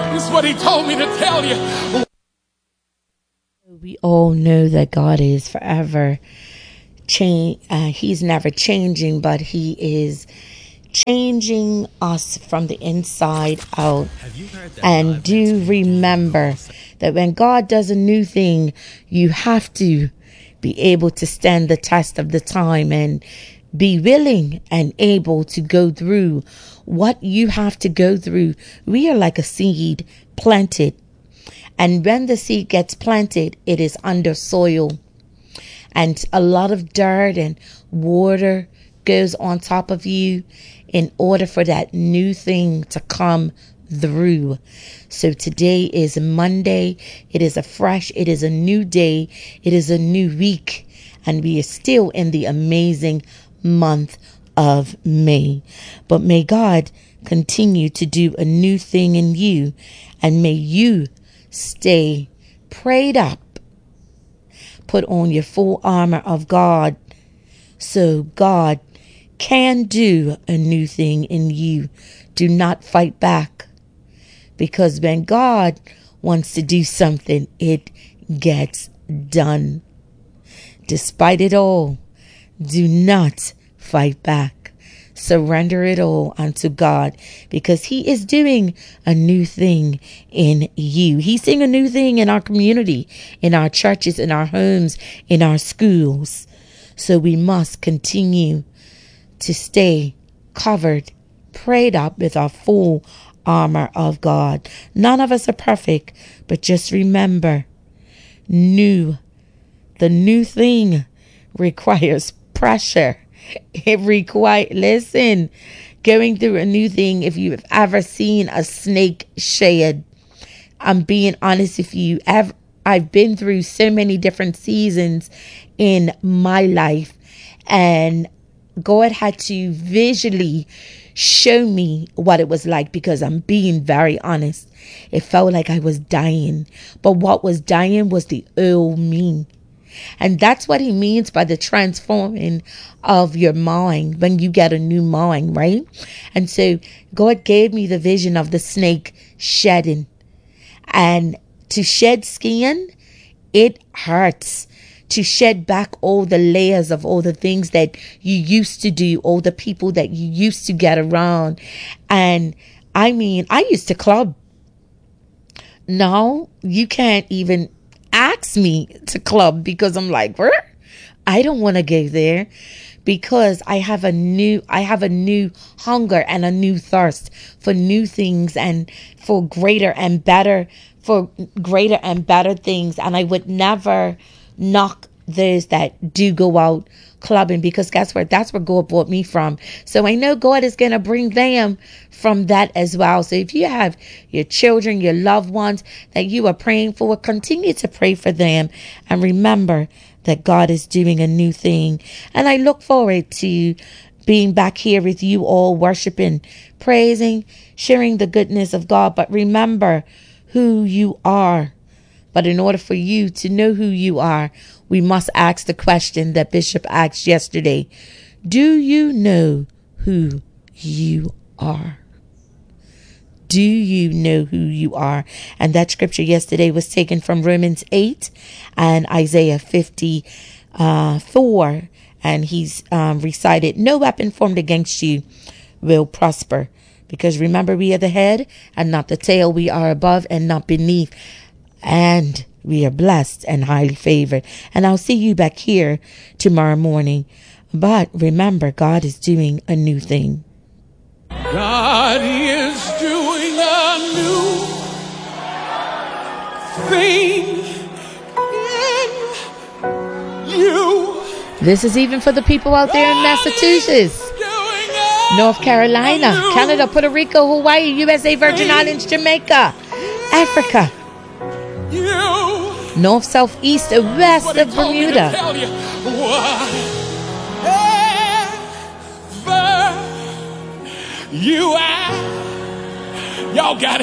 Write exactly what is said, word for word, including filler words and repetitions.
This is what he told me to tell you. We all know that God is forever change. Uh, he's never changing, but he is changing us from the inside out. And do remember that when God does a new thing, you have to be able to stand the test of the time and be willing and able to go through what you have to go through. We are like a seed planted. And when the seed gets planted, it is under soil. And a lot of dirt and water goes on top of you in order for that new thing to come through. So today is Monday. It is a fresh, it is a new day. It is a new week. And we are still in the amazing month of May. But may God continue to do a new thing in you. And may you stay prayed up. Put on your full armor of God so God can do a new thing in you. Do not fight back, because when God wants to do something, it gets done. Despite it all, do not fight back. Surrender it all unto God, because he is doing a new thing in you. He's doing a new thing in our community, in our churches, in our homes, in our schools. So we must continue to stay covered, prayed up with our full armor of God. None of us are perfect, but just remember, new, the new thing requires pressure. It requires, listen, going through a new thing. If you've ever seen a snake shed, I'm being honest with you. I've, I've been through so many different seasons in my life, and God had to visually show me what it was like, because I'm being very honest. It felt like I was dying, but what was dying was the old me. And that's what he means by the transforming of your mind when you get a new mind, right? And so God gave me the vision of the snake shedding. And to shed skin, it hurts. To shed back all the layers of all the things that you used to do, all the people that you used to get around. And I mean, I used to club. Now you can't even ask me to club, because I'm like, where? I don't want to go there, because I have a new, I have a new hunger and a new thirst for new things and for greater and better, for greater and better things. And I would never knock those that do go out clubbing, because guess what? That's where God brought me from. So I know God is going to bring them from that as well. So if you have your children, your loved ones that you are praying for, continue to pray for them. And remember that God is doing a new thing. And I look forward to being back here with you all, worshiping, praising, sharing the goodness of God. But remember who you are. But in order for you to know who you are, we must ask the question that Bishop asked yesterday. Do you know who you are? Do you know who you are? And that scripture yesterday was taken from Romans eight and Isaiah fifty-four. And he's um, recited, no weapon formed against you will prosper. Because remember, we are the head and not the tail. We are above and not beneath. And we are blessed and highly favored. And I'll see you back here tomorrow morning. But remember, God is doing a new thing. God is doing a new thing in you. This is even for the people out there in Massachusetts, North Carolina, Canada, Puerto Rico, Hawaii, U S A, Virgin Islands, Jamaica, Africa, north, south, east, and west of Bermuda. You are, y'all got it.